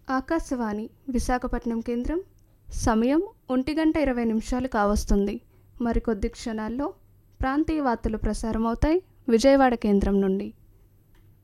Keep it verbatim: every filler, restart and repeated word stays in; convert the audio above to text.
ఆకాశవాణి విశాఖపట్నం కేంద్రం. సమయం ఒంటి గంట ఇరవై నిమిషాలు కావస్తుంది. మరికొద్ది క్షణాల్లో ప్రాంతీయ వార్తలు ప్రసారమవుతాయి విజయవాడ కేంద్రం నుండి.